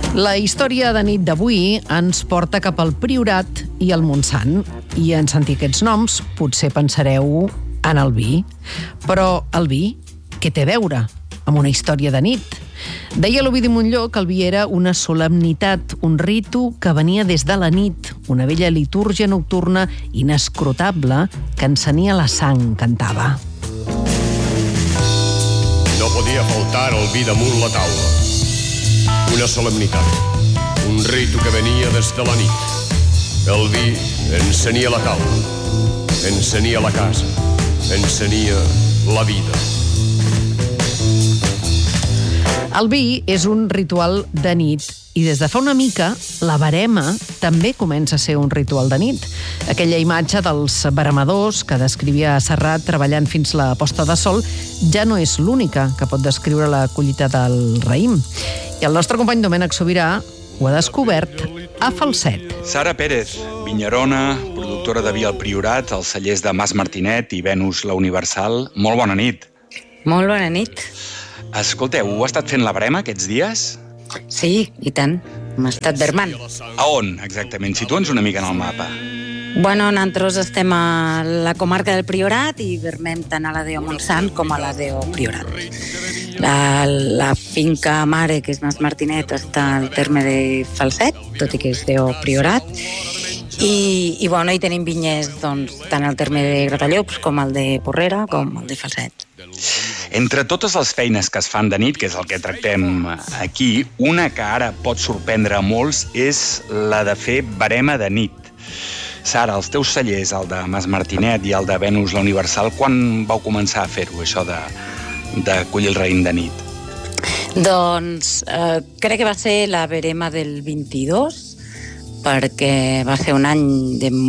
La història de nit d'avui ens porta cap al Priorat i al Montsant. I en sentir aquests noms potser pensareu en el vi. Però el vi, què té a veure amb una història de nit? Deia l'Ovidi Montllor que el vi era una solemnitat, un ritu que venia des de la nit, una vella litúrgia nocturna inescrutable que encenia la sang, cantava. No podia faltar el vi damunt la taula. Una solemnitat, un ritu que venia des de la nit. El vi encenia la taula, encenia la casa, encenia la vida. El vi és un ritual de nit i des de fa una mica la verema també comença a ser un ritual de nit. Aquella imatge dels veremadors que descrivia Serrat treballant fins la posta de sol ja no és l'única que pot descriure la collita del raïm. I el nostre company Domènec Sobirà ho ha descobert a Falset. Sara Pérez, vinyerona, productora de vi al Priorat, als cellers de Mas Martinet i Venus la Universal. Molt bona nit. Molt bona nit. Escolteu, heu estat fent la brema aquests dies? Sí, i tant. Hem estat vermant. A on, exactament? Situa'ns una mica en el mapa. Bueno, nosaltres estem a la comarca del Priorat i vermem tant a la Déu Montsant com a la Déu Priorat. La finca mare, que és Mas Martinet, està al terme de Falset, tot i que és Déu Priorat. I bueno, hi tenim vinyers doncs, tant al terme de Gratallops com el de Porrera com el de Falset. Entre totes les feines que es fan de nit, que és el que tractem aquí, una que ara pot sorprendre a molts és la de fer verema de nit. Sara, els teus cellers, el de Mas Martinet i el de Venus la Universal, quan vau començar a fer-ho, això de collir el raïm de nit? Doncs crec que va ser la verema del 22, perquè va ser un any de